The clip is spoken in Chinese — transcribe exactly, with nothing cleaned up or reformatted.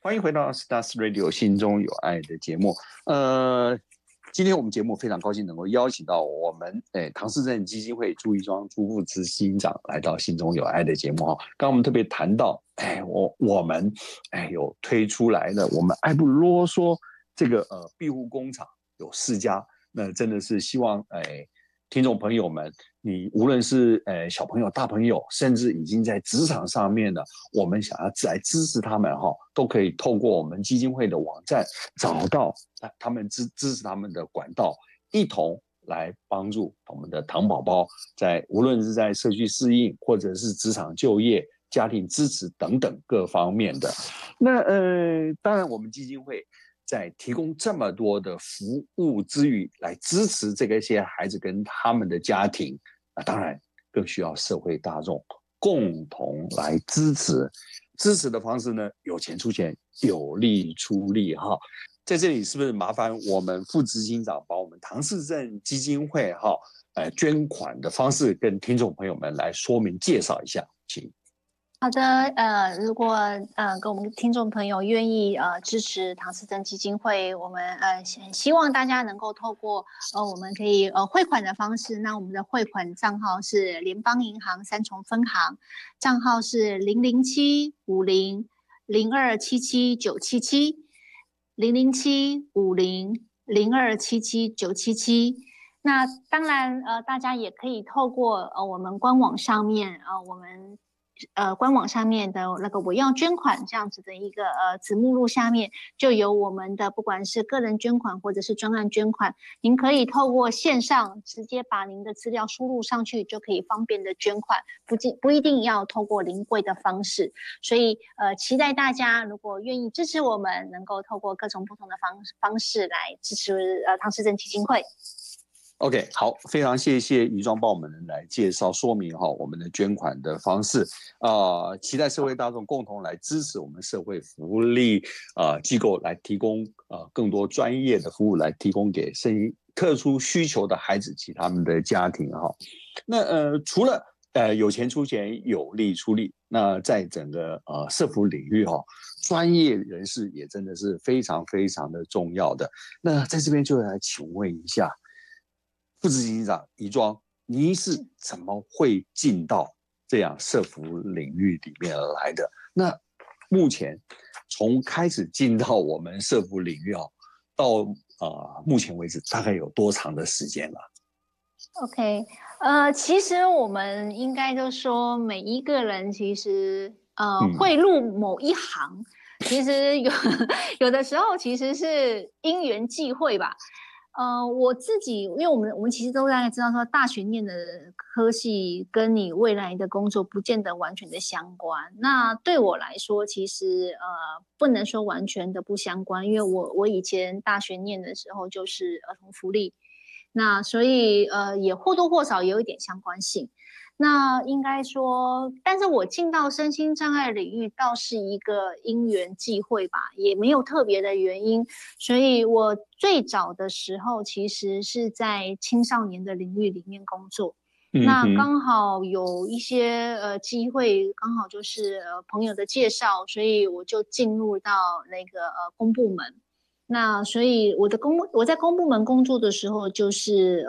欢迎回到 Stars Radio 心中有爱的节目。呃，今天我们节目非常高兴能够邀请到我们诶唐氏症基金会朱一庄朱副执行长来到心中有爱的节目哈。刚刚我们特别谈到，哎，我我们哎有推出来的我们爱不啰嗦这个呃庇护工厂有四家，那真的是希望哎。听众朋友们，你无论是呃小朋友、大朋友，甚至已经在职场上面的，我们想要来支持他们哈，都可以透过我们基金会的网站找到他们支支持他们的管道，一同来帮助我们的糖宝宝在无论是在社区适应，或者是职场就业、家庭支持等等各方面的。那呃，当然我们基金会。在提供这么多的服务之余，来支持这个些孩子跟他们的家庭，那当然更需要社会大众共同来支持。支持的方式呢，有钱出钱，有力出力哈。在这里是不是麻烦我们副执行长把我们唐氏症基金会哈，呃，捐款的方式跟听众朋友们来说明介绍一下，请。 好的，呃，如果呃跟我们听众朋友愿意呃支持唐氏症基金会，我们呃希望大家能够透过呃我们可以呃汇款的方式，那我们的汇款账号是联邦银行三重分行，账号是零零七五零零二七七九七七零零七五零零二七七九七七。那当然呃大家也可以透过呃我们官网上面呃我们。呃，官网上面的那个我要捐款这样子的一个呃子目录下面就有我们的不管是个人捐款或者是专案捐款，您可以透过线上直接把您的资料输入上去，就可以方便的捐款，不不一定要透过临柜的方式。所以呃，期待大家如果愿意支持我们，能够透过各种不同的方方式来支持呃唐氏症基金会。 OK， 好，非常谢谢于庄帮我们来介绍说明哈我们的捐款的方式啊、呃，期待社会大众共同来支持我们社会福利啊、呃、机构来提供啊、呃、更多专业的服务来提供给生特殊需求的孩子及他们的家庭哈。那呃除了呃有钱出钱有力出力，那在整个呃社福领域哈，专业人士也真的是非常非常的重要的。那在这边就来请问一下。副执行长于庄，你是怎么会进到这样社福领域里面来的？那目前从开始进到我们社福领域哦，到呃目前为止大概有多长的时间了 ？OK， 呃，其实我们应该就说每一个人其实呃会入某一行，嗯、其实有有的时候其实是因缘际会吧。呃，我自己，因为我们我们其实都大概知道说，大学念的科系跟你未来的工作不见得完全的相关。那对我来说，其实呃不能说完全的不相关，因为我我以前大学念的时候就是儿童福利，那所以呃也或多或少也有一点相关性。那应该说，但是我进到身心障碍领域倒是一个因缘际会吧，也没有特别的原因。所以我最早的时候其实是在青少年的领域里面工作，嗯、那刚好有一些呃机会，刚好就是呃朋友的介绍，所以我就进入到那个呃公部门。那所以我的公我在公部门工作的时候，就是